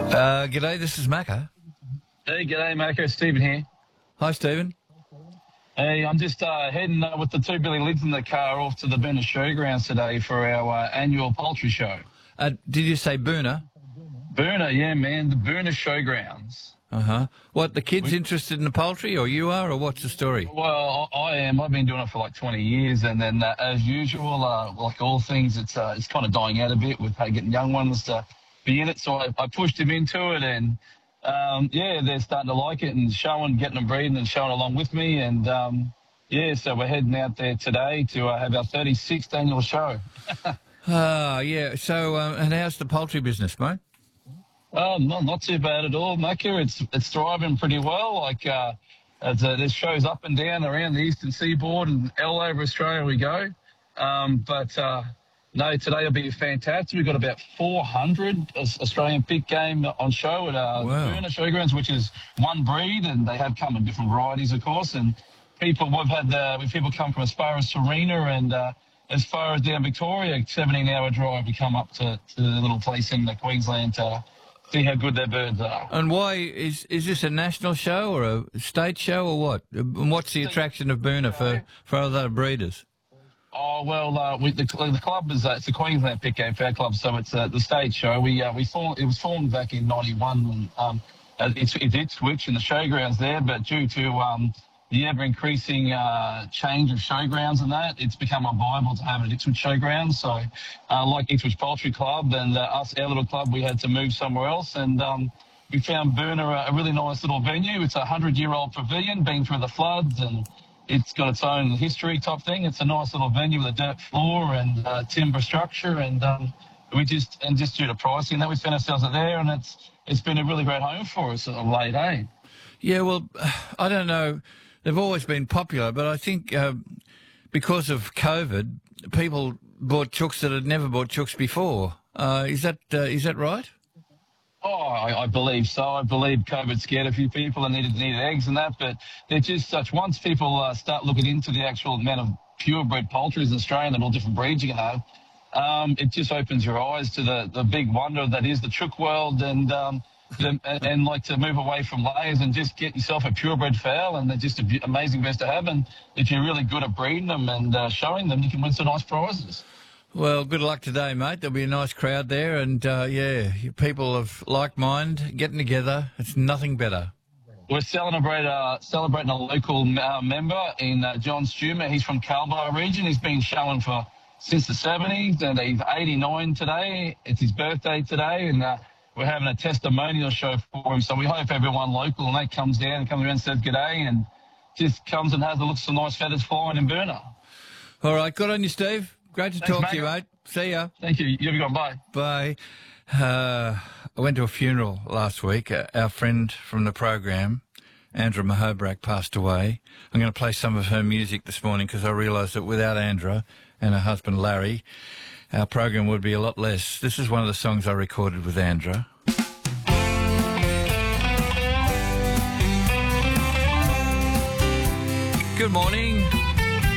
G'day, this is Macca. Hey, g'day, Marco. Stephen here. Hi, Stephen. Hey, I'm just heading with the two Billy Lids in the car off to the Boonah Showgrounds today for our annual poultry show. Did you say Boonah? Boonah, yeah, man, the Boonah Showgrounds. Uh-huh. What, the kids interested in the poultry, or you are, or what's the story? Well, I am. I've been doing it for like 20 years, and then as usual, like all things, it's kind of dying out a bit with getting young ones to be in it. So I pushed them into it, and yeah, they're starting to like it and getting them breeding and showing along with me, and yeah, so we're heading out there today to have our 36th annual show. Yeah. So, and how's the poultry business, mate? Not too bad at all, Macca. It's thriving pretty well. Like there's shows up and down around the eastern seaboard and all over Australia we go. But no, today will be fantastic. We've got about 400 Australian pig game on show at Boonah Showgrounds, which is one breed, and they have come in different varieties, of course. And we've had people come from as far as Serena and as far as down Victoria, 17-hour drive to come up to the little place in Queensland to see how good their birds are. And why is this a national show or a state show or what? And what's the attraction of Boonah for other breeders? Oh well, the club is it's the Queensland Pit Game Fair Club, so it's the state show. It was formed back in '91. It did switch in the showgrounds there, but due to the ever-increasing change of showgrounds and that, it's become unviable to have it at Ipswich Showgrounds. So, like Ipswich Poultry Club and our little club, we had to move somewhere else, and we found Boonah a really nice little venue. It's a 100-year-old pavilion, been through the floods, and it's got its own history type thing. It's a nice little venue with a dirt floor and timber structure, and just due to pricing that we found ourselves there, and it's been a really great home for us of late, eh? Yeah, well, I don't know. They've always been popular, but I think because of COVID, people bought chooks that had never bought chooks before. Is that right? Oh, I believe so. I believe COVID scared a few people and needed eggs and that, but they're just such. Once people start looking into the actual amount of purebred poultry in Australia and all different breeds you can have, it just opens your eyes to the big wonder that is the chook world, and like to move away from layers and just get yourself a purebred fowl, and they're just amazing birds to have. And if you're really good at breeding them and showing them, you can win some nice prizes. Well, good luck today, mate. There'll be a nice crowd there, and yeah, people of like mind getting together. It's nothing better. We're celebrating a local member in John Stumer. He's from Carlisle region. He's been showing since the 70s, and he's 89 today. It's his birthday today, and we're having a testimonial show for him. So we hope everyone local and they comes down and comes around and says g'day, and just comes and has a look at some nice feathers flying in Boonah. All right, good on you, Steve. Great to talk to you, mate. See ya. Thank you. You have a good one. Bye. Bye. I went to a funeral last week. Our friend from the program, Andra Mahobrak, passed away. I'm going to play some of her music this morning because I realised that without Andra and her husband Larry, our program would be a lot less. This is one of the songs I recorded with Andra. Good morning.